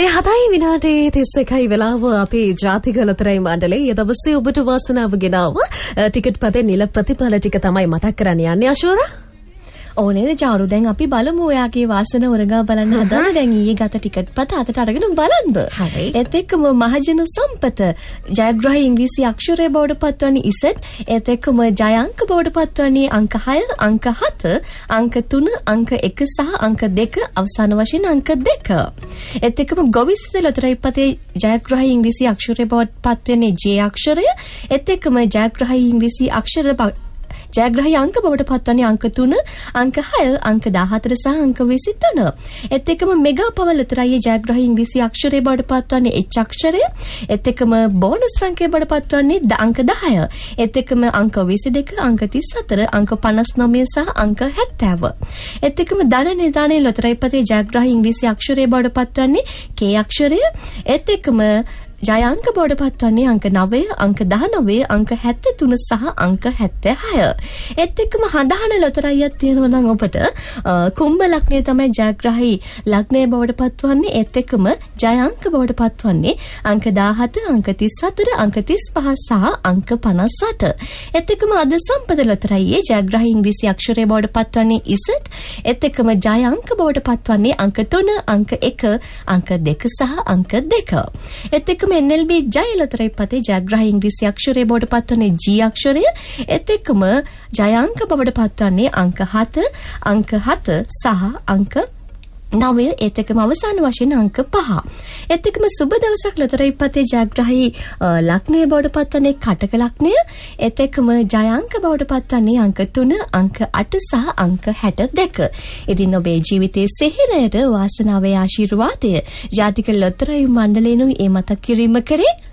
7 විනාඩි 31යි වෙලාව අපේ ජාතික ලොතරැයි මණ්ඩලයේ ඒ දවසේ ඔබට වාසනාව ගෙනාව ටිකට් පතේ නිල ප්‍රතිඵල ටික තමයි මතක් කරන්න යන්නේ අශෝරා. ඕනේ ජාරු දැන් අපි බලමු ඔයාගේ වාසන උරගා බලන්න හදන දැන් ඊයේ ගත ටිකට් පත අතට අරගෙන බලන්න. හරි. ඒත් එක්කම මහජන සම්පත ජයග්‍රහී ඉංග්‍රීසි අක්ෂරය බවට පත්වන්නේ ඉසෙට් ඒත් එක්කම ජය අංක බවට පත්වන්නේ අංක 6 අංක 7 අංක 3 අංක 1 සහ අංක 2 අවසාන වශයෙන් අංක 2. ඒත් එක්කම ගොවිස් ලොතරැයි පතේ ජයග්‍රහී ඉංග්‍රීසි අක්ෂරය බවට පත්වන්නේ J අක්ෂරය ඒත් එක්කම ජයග්‍රහී ඉංග්‍රීසි අක්ෂර ජයග්‍රහී අංක බවට පත්වන්නේ අංක 3 අංක 6 අංක 14 සහ අංක 23. ඒත් එක්කම මෙගා පවර් ලොතරැයි ජයග්‍රහී ඉංග්‍රීසි අක්ෂරය බවට පත්වන්නේ H අක්ෂරය. ඒත් එක්කම බෝනස් සංඛ්‍යා බවට පත්වන්නේ අංක 10. ඒත් එක්කම අංක 22 අංක 34 අංක 59 සහ අංක 70. ඒත් එක්කම ධන නිධානයේ ලොතරැයි පතේ ජයග්‍රහී ඉංග්‍රීසි අක්ෂරය බවට පත්වන්නේ K අක්ෂරය. ඒත් එක්කම ජය අංක බවට පත්වන්නේ අංක 9 අංක 19 අංක 73 සහ අංක 76. ඒත් එක්කම හඳහන ලොතරැයියක් තියෙනවා නම් ඔබට කුම්භ ලග්නය තමයි ජයග්‍රහී ලග්නය බවට පත්වන්නේ. ඒත් එක්කම ජය අංක බවට පත්වන්නේ අංක 17 අංක 34 අංක 35 සහ අංක 58. ඒත් එක්කම අද සම්පත ලොතරැයියේ ජයග්‍රහී ඉංග්‍රීසි අක්ෂරය බවට පත්වන්නේ ඉසෙට්. ඒත් එක්කම ජය අංක බවට පත්වන්නේ අංක 3 අංක 1 අංක 2 සහ අංක 2. ඒත් එක්කම NLB ජය ලොතරැයි පතේ ජයග්‍රහී ඉංග්‍රීසි අක්ෂරය බවට පත්වන්නේ G අක්ෂරය. ඒත් එක්කම ජය අංක බවට පත්වන්නේ අංක 7 අංක 7 සහ අංක 9 ඒත් එක්කම අවසාන වශයෙන් අංක 5. ඒත් එක්කම සුබ දවසක් ලොතරැයි පතේ ජයග්‍රහී ලග්නය බවට පත්වන්නේ කටක ලග්නය. ඒත් එක්කම ජය අංක බවට පත්වන්නේ අංක 3 අංක 8 සහ අංක 62. ඉතින් ඔබේ ජීවිතයේ සිහිනයට වාසනාවේ ආශිර්වාදය ජාතික ලොතරැයි මණ්ඩලයෙන් මේ මතක් කිරීම කරේ